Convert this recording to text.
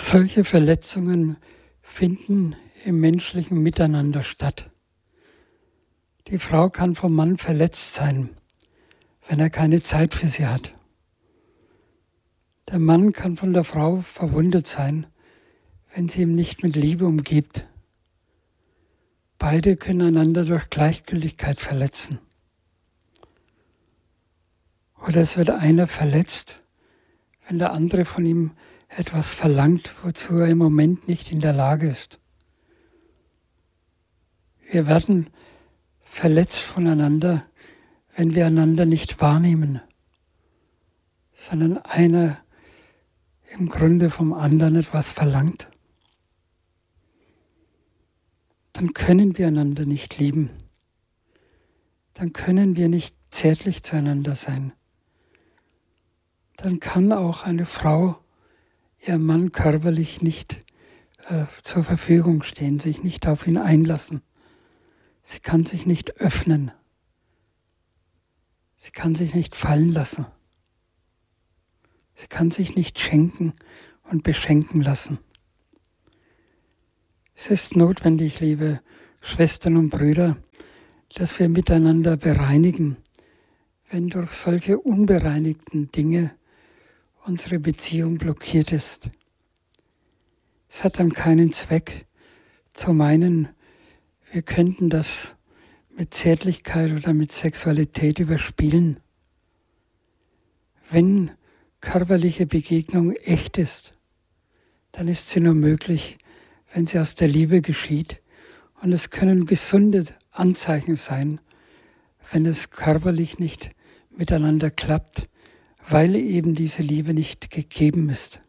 Solche Verletzungen finden im menschlichen Miteinander statt. Die Frau kann vom Mann verletzt sein, wenn er keine Zeit für sie hat. Der Mann kann von der Frau verwundet sein, wenn sie ihn nicht mit Liebe umgibt. Beide können einander durch Gleichgültigkeit verletzen. Oder es wird einer verletzt, wenn der andere von ihm etwas verlangt, wozu er im Moment nicht in der Lage ist. Wir werden verletzt voneinander, wenn wir einander nicht wahrnehmen, sondern einer im Grunde vom anderen etwas verlangt. Dann können wir einander nicht lieben. Dann können wir nicht zärtlich zueinander sein. Dann kann auch eine Frau ihrem Mann körperlich nicht zur Verfügung stehen, sich nicht auf ihn einlassen. Sie kann sich nicht öffnen. Sie kann sich nicht fallen lassen. Sie kann sich nicht schenken und beschenken lassen. Es ist notwendig, liebe Schwestern und Brüder, dass wir miteinander bereinigen, wenn durch solche unbereinigten Dinge unsere Beziehung blockiert ist. Es hat dann keinen Zweck, zu meinen, wir könnten das mit Zärtlichkeit oder mit Sexualität überspielen. Wenn körperliche Begegnung echt ist, dann ist sie nur möglich, wenn sie aus der Liebe geschieht. Und es können gesunde Anzeichen sein, wenn es körperlich nicht miteinander klappt, weil eben diese Liebe nicht gegeben ist.